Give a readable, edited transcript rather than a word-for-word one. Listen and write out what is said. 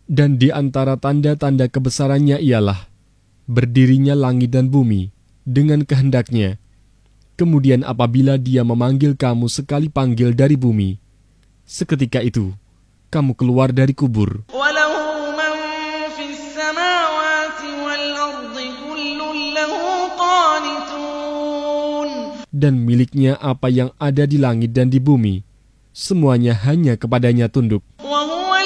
Dan di antara tanda-tanda kebesarannya ialah berdirinya langit dan bumi dengan kehendaknya. Kemudian apabila Dia memanggil kamu sekali panggil dari bumi, seketika itu kamu keluar dari kubur. Dan miliknya apa yang ada di langit dan di bumi, semuanya hanya kepadanya tunduk.